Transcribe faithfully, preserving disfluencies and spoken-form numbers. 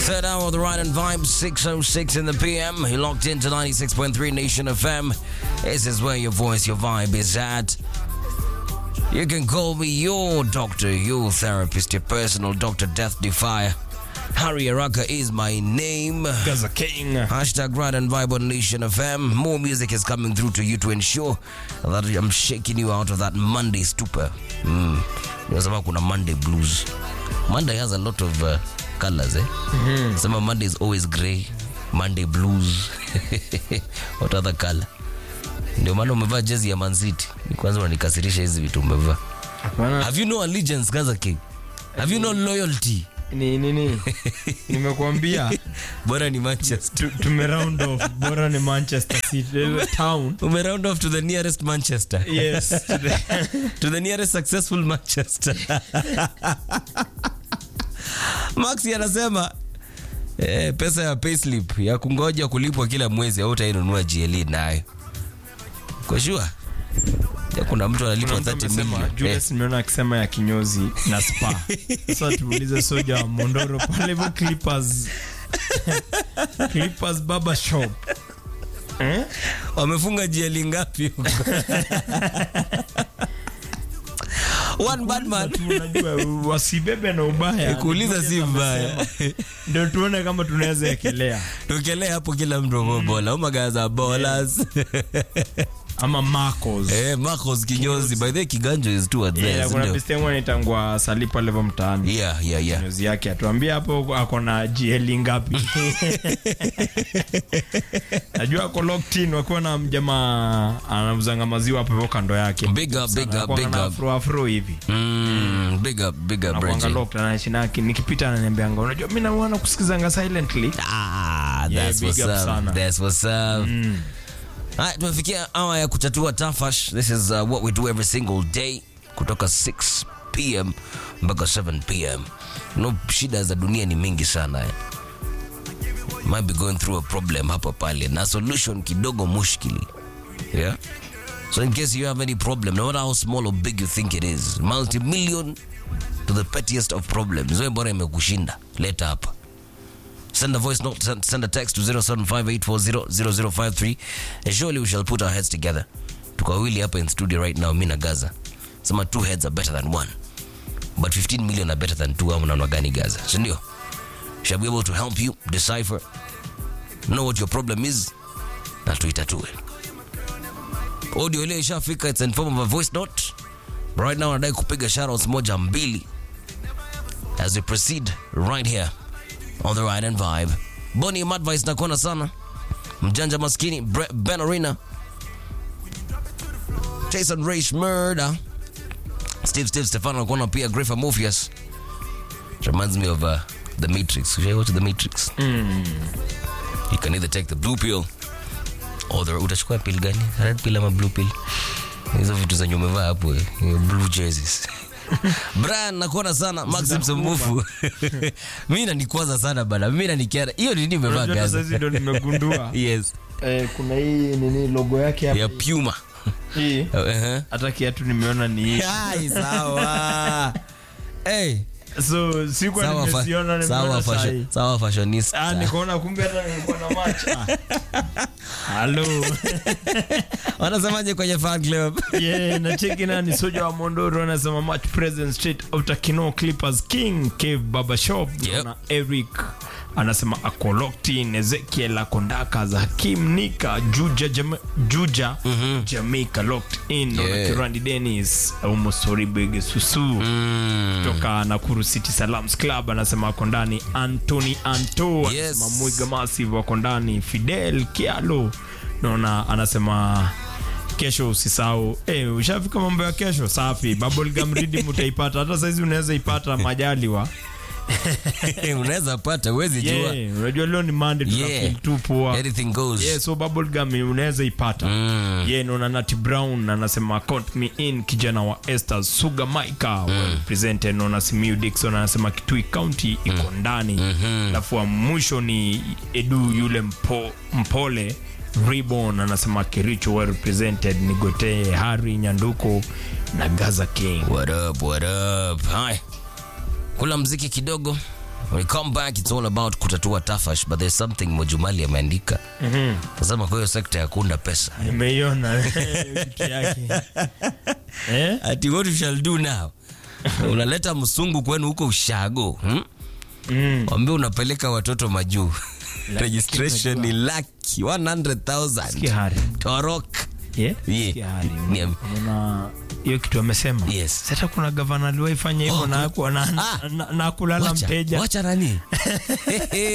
Third hour of the Ride and Vibe, six oh six in the P M. You're locked into ninety-six point three Nation F M. This is where your voice, your vibe is at. You can call me your doctor, your therapist, your personal Doctor Death Defier. Harry Araka is my name. Gaza King. Hashtag Ride and Vibe on Nation F M. More music is coming through to you to ensure that I'm shaking you out of that Monday stupor. Mm. Unasema kuna Monday blues. Monday has a lot of uh, colors, eh? Mm-hmm. Some Monday is always grey. Monday blues. What other color? Ndio maana umevaa jezi ya Man City. Ni kwanza unanikasirisha hizi vitu umevaa. Have you no allegiance, Gaza King? Have you no loyalty? Ni nini? Nimekuambia bora ni Manchester. Tume round off. Bora ni Manchester City town. Ume round off to the nearest Manchester. Yes. To the, to the nearest successful Manchester. Maxi anasema eh, pesa ya payslip ya kungoja kulipwa kila mwezi au utainunua G L E nayo. Kwa sure. Ya kuna mtu analipwa thirty million. Julius nimeona akisema ya kinyozi na spa. Sasa tuulize Soja wa Mondoro pale kwa Clippers. Clippers Barber Shop. Eh? Wamefunga G L E ngapi huko? One bad man. Tunajua wasibebe na ubaya. Kuuliza si mbaya. Ndio tuone kama tunaweza ekelea. Tukelea hapo kila mtu mm. bola. Uma gaza bowlers. Ama Marcos. Eh, Marcos kinyozi. By the way, Kiganjo is too advanced. Yeah, kuna pistengwa nitangwa Salipa level mtaani. Yeah, yeah, yeah. Kinyozi yake atuambia hapo ako na G L E ngapi. Najua ako locked in wakiwa na mjamaa anauzanga maziwa hapo kando yake. Big up, big up, big up. Afro afro hivi. Mm, big up, big up, bro. Anakuanga locked na shinaki nikipita ananiambianga unajua mimi naona kusikizanga silently. Ah, that's yeah, what's up. That's what's up. Mm. Alright, tumefikia hour ya kutatua tafash. This is uh, what we do every single day kutoka six p m mpaka seven p m No, shida za dunia ni mingi sana eh. Might be going through a problem hapa pale na solution kidogo mushkili. Yeah. So in case you have any problem, no matter how small or big you think it is, multi-million to the pettiest of problems, wewe bora imekushinda, leta hapa. Send a voice note, send, send a text to zero seven five eight four zero zero zero five three, and surely we shall put our heads together. Tuko wawili hapa in studio right now, mina Gaza. Some two heads are better than one, but fifteen million are better than two. Au mnaona gani Gaza? Sindio? Shall be able to help you decipher, know what your problem is, na tuitatue. Audio ile ishafika, it's in form of a voice note. Right now nadai kupiga shoutouts moja mbili as we proceed right here on the Ride and Vibe. Bonnie Madvice na kona sana. Mjanja maskini Bre- Ben Arena. Jason Raish Murder. Steve Steve Stefano kona pia Grifa Morpheus. It reminds me of uh, The Matrix. Should I go to The Matrix? Mm. You can either take the blue pill or the utachukua pill gani? Red pill ama blue pill? Hizo vitu za nyumeva hapo eh. Blue jerseys. Brian nakuona sana. Maxim Msumbufu. Mimi nanikwaza sana bana. Mimi nanikera. Hiyo ni nini umevaa Gaza? Sasa ndio nimegundua. Yes. Eh, kuna hii nini logo yake hapa. Ya Puma. Hii. Uh -huh. Hata kiatu nimeona ni hii. Ai sawa. Hey. So siku nimesiona nimeona fashion, sawa fashionista. Ah, nikaona kumbe hata nilikuwa na match. Hello. Wanasemaje kwenye fan club? Yeah, na cheki nani Soja wa Mondoro anasema match present straight out of Kino Clippers King Cave Barber Shop. Yep. Na Eric anasema Akolokti, Ezekiel Akondaka, Hakim Nika, Juja Jama, Juja mm-hmm. Jamaica locked in. Yeah. Na Randy Dennis almost sorry big susu mm. Kutoka Nakuru City Salams Club anasema Akondani Anthony Anto. Yes. Mamuiga Massive Akondani Fidel Kialo. Naona anasema kesho usisahau. Eh, ushafika mambo ya kesho safi. Bubblegum Reading utaipata. Hata saizi unaweza ipata majaliwa. Unaweza pata uwezi jua. Yeah, unajua leo ni Monday tunafeel tu poa. Anything goes. Yeah, so bubblegum unaweza ipata. Mm. Yeah, naona Nati Brown anasema count me in, kijana wa Esther Suga Maika mm. well presented. Naona Simiu Dixon anasema Kitui County iko ndani. Mm-hmm. Alafu wa mwisho ni Edu yule mpo, mpole Ribbon anasema Kericho well represented. Nigote Harry Nyanduko na Gaza King. What up, what up? Hi. Kula mziki kidogo When we come back, it's all about kutatua tafash, but there's something Mojumali ameandika. Mhm. Nasema kwa hiyo sekta ya kuunda pesa. Nimeiona kitu yake. Eh? Ati what we shall do now? Unaleta msungu kwenu huko ushago. Hmm? Mm. Wambe unapeleka watoto majuu. Registration ni laki one hundred thousand. Skihari. Torok. Yeah? Yeah. Skihari. Una hiyo kitu amesema. Yes. Sasa kuna governor aliwaifanya hivyo oh, na hakuwa na, ah, na, na kulala wacha, mteja. Wacha nani?